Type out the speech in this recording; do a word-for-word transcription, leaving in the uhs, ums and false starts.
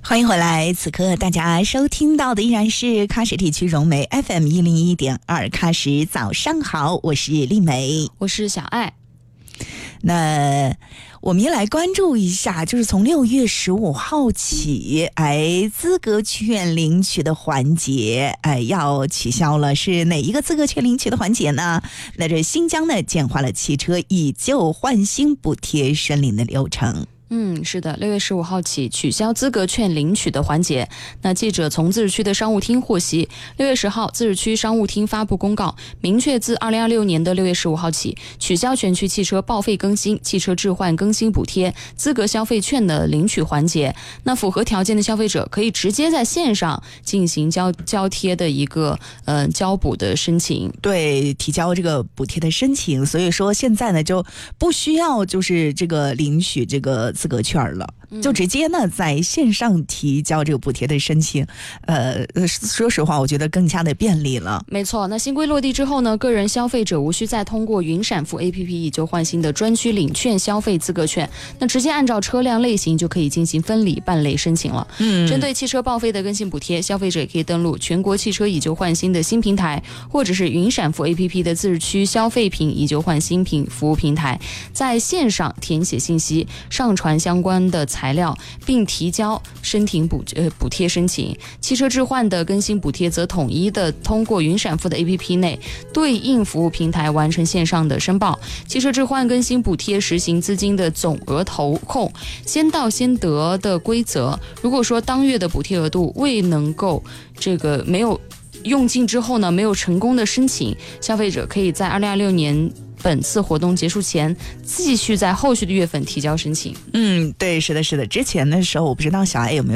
欢迎回来，此刻大家收听到的依然是喀什地区融媒 F M 一零一点二喀什早上好，我是丽梅， 我是小爱。 那我们也来关注一下，就是从六月十五号起，哎，资格券领取的环节，哎，要取消了。是哪一个资格券领取的环节呢？那这新疆呢，简化了汽车以旧换新补贴申领的流程。 嗯，是的，六月十五号起取消资格券领取的环节。那记者从自治区的商务厅获悉，六月十号，自治区商务厅发布公告，明确自二零二六年的六月十五号起，取消全区汽车报废更新、汽车置换更新补贴资格消费券的领取环节。那符合条件的消费者可以直接在线上进行交交贴的一个呃交补的申请， 对，提交这个补贴的申请。所以说现在呢，就不需要就是这个领取这个资格券了，就直接呢在线上提交这个补贴的申请。呃，说实话，我觉得更加的便利了。 没错，那新规落地之后呢，个人消费者无需再通过云闪付 A P P 以旧换新的专区领券消费资格券，那直接按照车辆类型就可以进行分理办类申请了。嗯，针对汽车报废的更新补贴，消费者也可以登录全国汽车以旧换新的新平台，或者是云闪付 A P P 的自治区消费品以旧换新品服务平台，在线上填写信息，上传相关的材料，并提交申请补呃补贴申请。汽车置换的更新补贴则统一的通过云闪付的 A P P 内对应服务平台完成线上的申报。汽车置换更新补贴实行资金的总额投控，先到先得的规则。如果说当月的补贴额度未能够这个没有用尽之后呢，没有成功的申请，消费者可以在二零二六年本次活动结束前继续在后续的月份提交申请。 嗯，对，是的是的。之前的时候我不知道小爱有没有